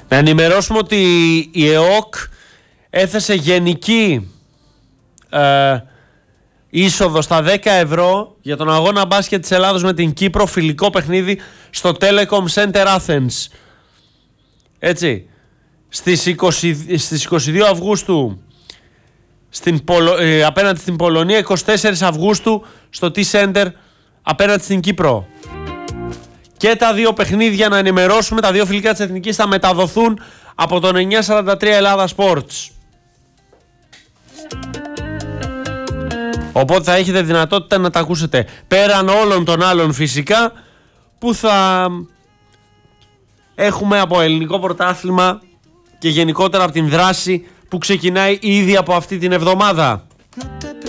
Να ενημερώσουμε ότι η ΕΟΚ έθεσε γενική είσοδο στα 10 ευρώ για τον αγώνα μπάσκετ της Ελλάδος με την Κύπρο, φιλικό παιχνίδι στο Telecom Center Athens. Έτσι, στις 22 Αυγούστου απέναντι στην Πολωνία, 24 Αυγούστου στο T-Center απέναντι στην Κύπρο. Και τα δύο παιχνίδια, να ενημερώσουμε, τα δύο φιλικά της Εθνικής θα μεταδοθούν από τον 943 Ελλάδα Sports. Οπότε θα έχετε δυνατότητα να τα ακούσετε πέραν όλων των άλλων φυσικά που θα έχουμε από ελληνικό πρωτάθλημα και γενικότερα από την δράση που ξεκινάει ήδη από αυτή την εβδομάδα.